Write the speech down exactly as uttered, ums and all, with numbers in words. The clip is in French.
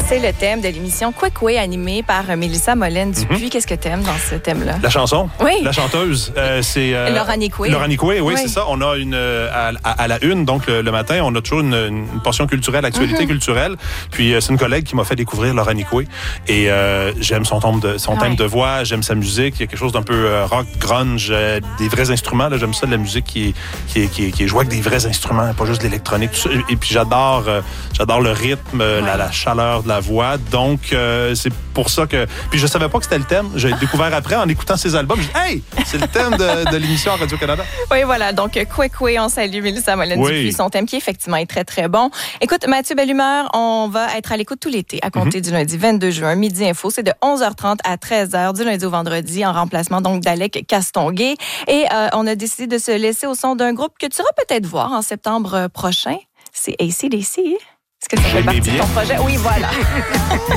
C'est le thème de l'émission Quick Way animée par Mélissa Molène Dupuis. Mm-hmm. Qu'est-ce que tu aimes dans ce thème-là? La chanson. Oui. La chanteuse. Euh, c'est euh, Laura Nicoué. Laura Nicoué, oui, oui, c'est ça. On a une à, à, à la une, donc le, le matin, on a toujours une, une portion culturelle, actualité mm-hmm. culturelle. Puis euh, c'est une collègue qui m'a fait découvrir Laura Nicoué. Et euh, j'aime son, thème de, son ouais. thème de voix, j'aime sa musique. Il y a quelque chose d'un peu euh, rock, grunge, euh, des vrais instruments. Là, j'aime ça, de la musique qui est, qui est, qui est, qui est jouée avec des vrais instruments, pas juste de l'électronique. Tout ça. Et puis j'adore, euh, j'adore le rythme, ouais. la, la chaleur de la voix. Donc euh, c'est pour ça que... Puis je savais pas que c'était le thème. J'ai découvert après en écoutant ses albums. J'ai dit, hey, c'est le thème de, de l'émission à Radio-Canada. Oui, voilà. Donc, Quick Way, on salue Mélissa Molène oui. Dupuis. Son thème qui, effectivement, est très, très bon. Écoute, Mathieu Bellumeur, on va être à l'écoute tout l'été, à compter mm-hmm. du lundi vingt-deux juin. Midi Info, c'est de onze heures trente à treize heures, du lundi au vendredi, en remplacement donc d'Alec Castonguay. Et euh, on a décidé de se laisser au son d'un groupe que tu iras peut-être voir en septembre prochain. C'est A C D C. Est-ce que ça fait partie de ton projet? Oui, voilà.